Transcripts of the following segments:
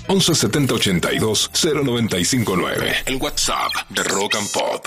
11 70 82 0959. El WhatsApp de Rock and Pop.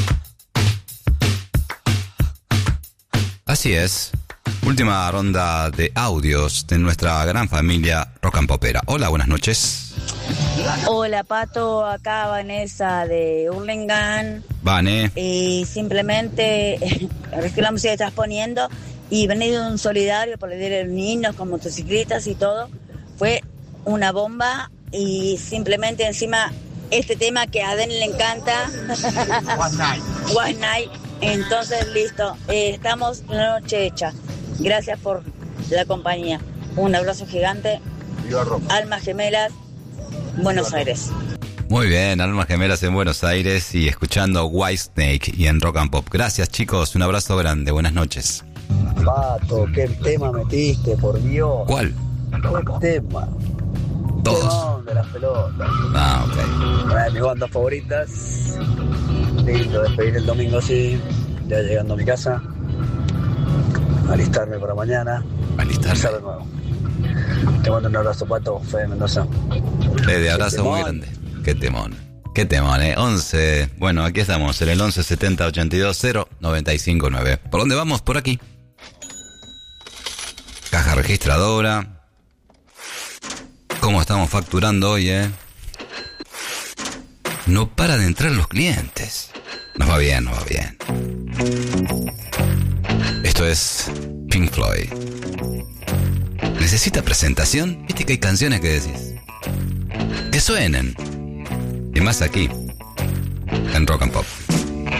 Así es. Última ronda de audios de nuestra gran familia Rock and Popera. Hola, buenas noches. Hola, Pato. Acá Vanessa de Hurlingham. Vane. Y simplemente es que la música que estás poniendo y venido un solidario por el Día de los Niños con motocicletas y todo. Fue una bomba y simplemente encima este tema que a Den le encanta. One Night. Entonces, listo. Estamos la noche hecha. Gracias por la compañía. Un abrazo gigante. Almas Gemelas, Buenos Aires. Muy bien, Almas Gemelas en Buenos Aires y escuchando Whitesnake y en Rock and Pop. Gracias, chicos. Un abrazo grande. Buenas noches. Pato, qué tema metiste, por Dios. ¿Cuál? ¿Qué tema? Todos. De las pelotas. Ah, ok. Una de mis bandas favoritas. Lindo despedir el domingo así, ya llegando a mi casa. Alistarme para mañana. Alistarme. De nuevo. Te mando un abrazo, Pato, Fede Mendoza. De abrazo muy grande. Qué temón. Qué temón, 11. Bueno, aquí estamos, en el 11 70 82 0959. ¿Por dónde vamos? Por aquí. Caja registradora. ¿Cómo estamos facturando hoy, No para de entrar los clientes. Nos va bien, nos va bien. Esto es Pink Floyd. ¿Necesita presentación? Viste que hay canciones que decís que suenen. Y más aquí, en Rock and Pop.